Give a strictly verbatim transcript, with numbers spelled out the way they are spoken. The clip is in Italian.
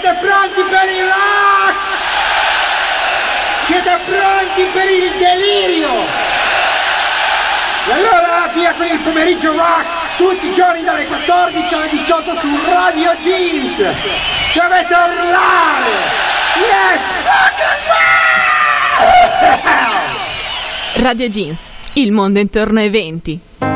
Siete pronti per il rock? Siete pronti per il delirio? E allora via con il pomeriggio rock, tutti i giorni dalle quattordici alle diciotto su Radio Jeans. Dovete urlare! Yes! Rock and roll! Radio Jeans, il mondo intorno ai venti.